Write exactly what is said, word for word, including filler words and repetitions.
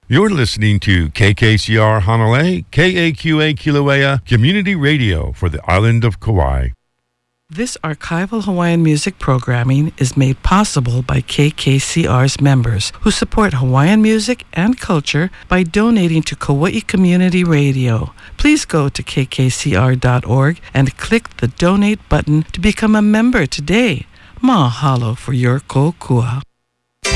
You're listening to K K C R Hanalei, K A Q A Kilauea Community Radio for the island of Kauai. This archival Hawaiian music programming is made possible by K K C R's members who support Hawaiian music and culture by donating to Kauai Community Radio. Please go to k k c r dot org and click the donate button to become a member today. Mahalo for your kokua.